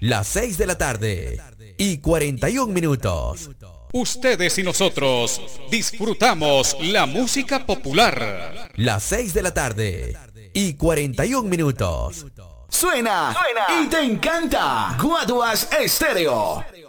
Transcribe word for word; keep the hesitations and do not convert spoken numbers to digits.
Las seis de la tarde y cuarenta y un minutos. Ustedes y nosotros disfrutamos la música popular. Las seis de la tarde y cuarenta y un minutos. Suena, Suena y te encanta. Guaduas Estéreo.